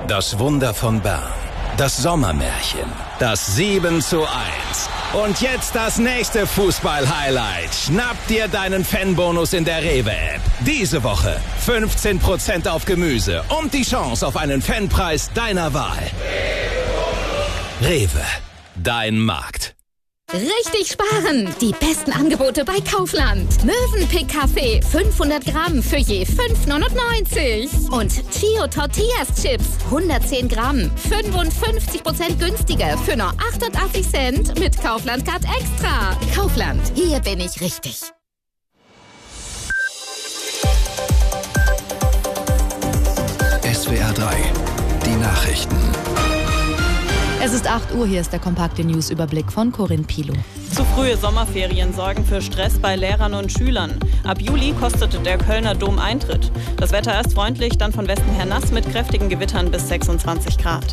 Das Wunder von Bern. Das Sommermärchen. Das 7:1. Und jetzt das nächste Fußball-Highlight. Schnapp dir deinen Fanbonus in der Rewe-App. Diese Woche 15% auf Gemüse und die Chance auf einen Fanpreis deiner Wahl. Rewe, dein Markt. Richtig sparen! Die besten Angebote bei Kaufland. Mövenpick Kaffee 500 Gramm für je 5,99. Und Chio Tortillas Chips 110 Gramm 55% günstiger für nur 88 Cent mit Kaufland Card Extra. Kaufland, hier bin ich richtig. SWR 3, die Nachrichten. Es ist 8 Uhr, hier ist der kompakte News-Überblick von Corinne Pilow. Zu frühe Sommerferien sorgen für Stress bei Lehrern und Schülern. Ab Juli kostete der Kölner Dom Eintritt. Das Wetter erst freundlich, dann von Westen her nass mit kräftigen Gewittern bis 26 Grad.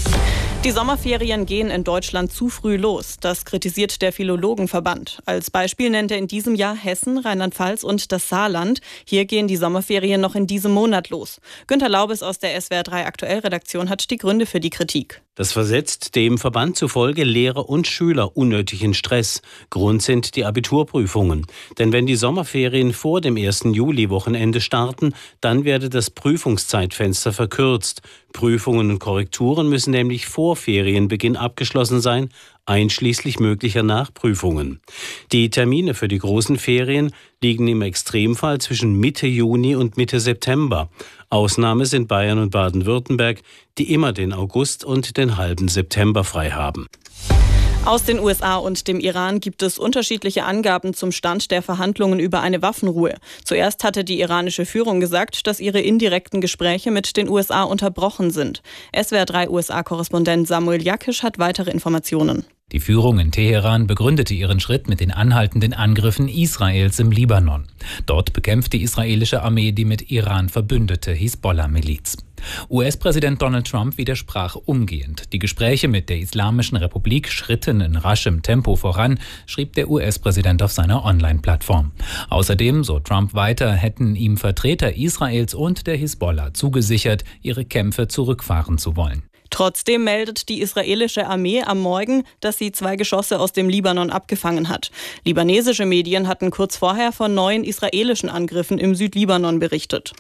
Die Sommerferien gehen in Deutschland zu früh los. Das kritisiert der Philologenverband. Als Beispiel nennt er in diesem Jahr Hessen, Rheinland-Pfalz und das Saarland. Hier gehen die Sommerferien noch in diesem Monat los. Günter Laubes aus der SWR 3 Aktuell-Redaktion hat die Gründe für die Kritik. Das versetzt dem Verband zufolge Lehrer und Schüler unnötig in Stress. Grund sind die Abiturprüfungen. Denn wenn die Sommerferien vor dem 1. Juli-Wochenende starten, dann werde das Prüfungszeitfenster verkürzt. Prüfungen und Korrekturen müssen nämlich vor Ferienbeginn abgeschlossen sein, einschließlich möglicher Nachprüfungen. Die Termine für die großen Ferien liegen im Extremfall zwischen Mitte Juni und Mitte September. Ausnahme sind Bayern und Baden-Württemberg, die immer den August und den halben September frei haben. Aus den USA und dem Iran gibt es unterschiedliche Angaben zum Stand der Verhandlungen über eine Waffenruhe. Zuerst hatte die iranische Führung gesagt, dass ihre indirekten Gespräche mit den USA unterbrochen sind. SWR 3 USA-Korrespondent Samuel Jakisch hat weitere Informationen. Die Führung in Teheran begründete ihren Schritt mit den anhaltenden Angriffen Israels im Libanon. Dort bekämpft die israelische Armee die mit Iran verbündete Hisbollah-Miliz. US-Präsident Donald Trump widersprach umgehend. Die Gespräche mit der Islamischen Republik schritten in raschem Tempo voran, schrieb der US-Präsident auf seiner Online-Plattform. Außerdem, so Trump weiter, hätten ihm Vertreter Israels und der Hisbollah zugesichert, ihre Kämpfe zurückfahren zu wollen. Trotzdem meldet die israelische Armee am Morgen, dass sie 2 Geschosse aus dem Libanon abgefangen hat. Libanesische Medien hatten kurz vorher von neuen israelischen Angriffen im Südlibanon berichtet.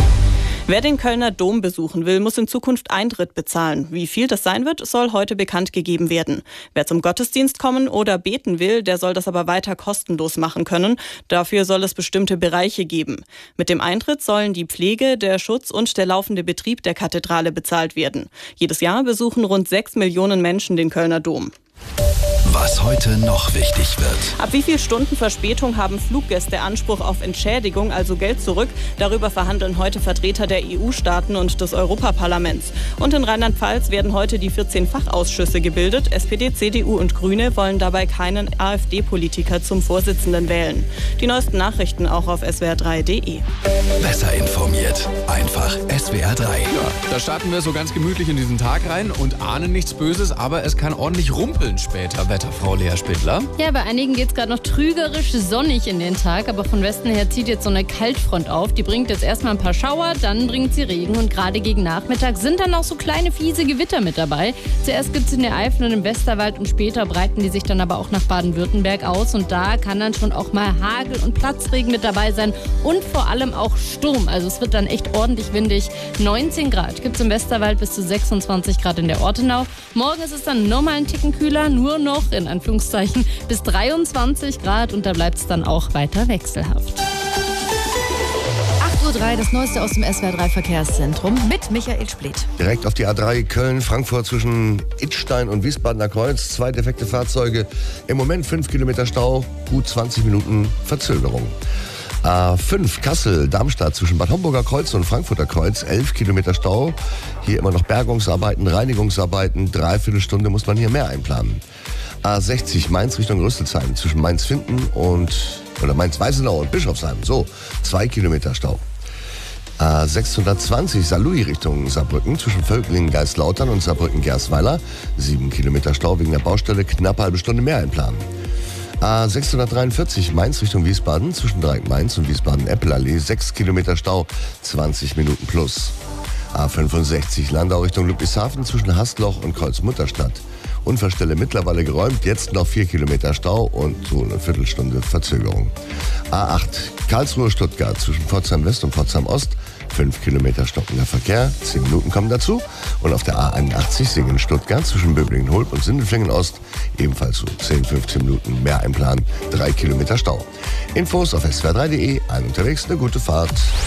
Wer den Kölner Dom besuchen will, muss in Zukunft Eintritt bezahlen. Wie viel das sein wird, soll heute bekannt gegeben werden. Wer zum Gottesdienst kommen oder beten will, der soll das aber weiter kostenlos machen können. Dafür soll es bestimmte Bereiche geben. Mit dem Eintritt sollen die Pflege, der Schutz und der laufende Betrieb der Kathedrale bezahlt werden. Jedes Jahr besuchen rund 6 Millionen Menschen den Kölner Dom. Was heute noch wichtig wird. Ab wie viel Stunden Verspätung haben Fluggäste Anspruch auf Entschädigung, also Geld zurück? Darüber verhandeln heute Vertreter der EU-Staaten und des Europaparlaments. Und in Rheinland-Pfalz werden heute die 14 Fachausschüsse gebildet. SPD, CDU und Grüne wollen dabei keinen AfD-Politiker zum Vorsitzenden wählen. Die neuesten Nachrichten auch auf swr3.de. Besser informiert. Einfach SWR 3. Ja, da starten wir so ganz gemütlich in diesen Tag rein und ahnen nichts Böses, aber es kann ordentlich rumpeln später. Wetterfrau Lea Spittler. Ja, bei einigen geht es gerade noch trügerisch sonnig in den Tag, aber von Westen her zieht jetzt so eine Kaltfront auf. Die bringt jetzt erstmal ein paar Schauer, dann bringt sie Regen und gerade gegen Nachmittag sind dann auch so kleine fiese Gewitter mit dabei. Zuerst gibt es in der Eifel und im Westerwald und später breiten die sich dann aber auch nach Baden-Württemberg aus und da kann dann schon auch mal Hagel und Platzregen mit dabei sein und vor allem auch Sturm. Also es wird dann echt ordentlich windig. 19 Grad gibt es im Westerwald bis zu 26 Grad in der Ortenau. Morgen ist es dann nochmal ein Ticken kühler, nur noch in Anführungszeichen bis 23 Grad und da bleibt es dann auch weiter wechselhaft. 8:03 Uhr, das Neueste aus dem SWR 3 Verkehrszentrum mit Michael Spleth. Direkt auf die A3 Köln-Frankfurt zwischen Idstein und Wiesbadener Kreuz. 2 defekte Fahrzeuge. Im Moment 5 Kilometer Stau, gut 20 Minuten Verzögerung. A5 Kassel-Darmstadt zwischen Bad Homburger Kreuz und Frankfurter Kreuz, 11 Kilometer Stau. Hier immer noch Bergungsarbeiten, Reinigungsarbeiten. 3/4 Stunde muss man hier mehr einplanen. A60 Mainz Richtung Rüsselsheim zwischen Mainz-Finden oder Mainz-Weißenau und Bischofsheim. So, 2 Kilometer Stau. A620 Saarlouis Richtung Saarbrücken zwischen Völklingen-Geistlautern und Saarbrücken-Gersweiler. 7 Kilometer Stau wegen der Baustelle, knapp halbe Stunde mehr einplanen. A643 Mainz Richtung Wiesbaden zwischen Dreieck Mainz und Wiesbaden-Eppelallee. 6 Kilometer Stau, 20 Minuten plus. A65 Landau Richtung Ludwigshafen zwischen Hastloch und Kreuz-Mutterstadt. Unfallstelle mittlerweile geräumt, jetzt noch 4 Kilometer Stau und so eine Viertelstunde Verzögerung. A8 Karlsruhe-Stuttgart zwischen Pforzheim West und Pforzheim Ost, 5 Kilometer stockender Verkehr, 10 Minuten kommen dazu. Und auf der A81 Singen-Stuttgart zwischen Böblingen-Hulb und Sindelfingen Ost, ebenfalls so 10, 15 Minuten mehr einplanen, 3 Kilometer Stau. Infos auf swr3.de, ein unterwegs, eine gute Fahrt.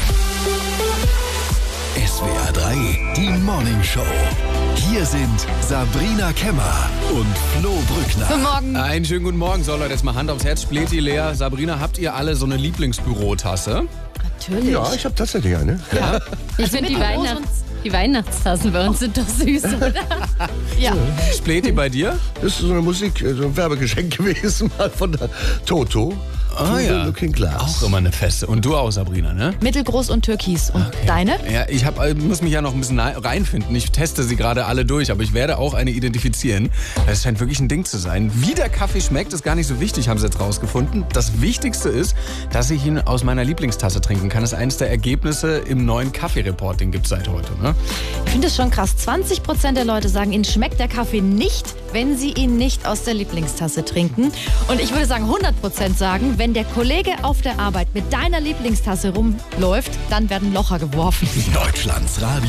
SWR 3, die Morning Show. Hier sind Sabrina Kemmer und Flo Brückner. Guten Morgen. Einen schönen guten Morgen. So Leute, jetzt mal Hand aufs Herz, Spleti leer. Sabrina, habt ihr alle so eine Lieblingsbürotasse? Natürlich. Ja, ich habe tatsächlich eine. Ja. Ich finde die Weihnachtstassen bei uns sind doch süß, oder? Ja. Spleti bei dir? Das ist so eine Musik, so ein Werbegeschenk gewesen, mal von der Toto. Ah ja, Looking Glass. auch immer eine feste. Und du auch, Sabrina, ne? Mittelgroß und türkis. Und deine? Ja, ich muss mich ja noch ein bisschen reinfinden. Ich teste sie gerade alle durch, aber ich werde auch eine identifizieren. Das scheint wirklich ein Ding zu sein. Wie der Kaffee schmeckt, ist gar nicht so wichtig, haben sie jetzt rausgefunden. Das Wichtigste ist, dass ich ihn aus meiner Lieblingstasse trinken kann. Das ist eines der Ergebnisse im neuen Kaffee-Report, den gibt es seit heute. Ne? Ich finde es schon krass. 20% der Leute sagen, ihnen schmeckt der Kaffee nicht, wenn sie ihn nicht aus der Lieblingstasse trinken. Und ich würde sagen, 100% sagen, wenn der Kollege auf der Arbeit mit deiner Lieblingstasse rumläuft, dann werden Locher geworfen. Deutschlands Radio.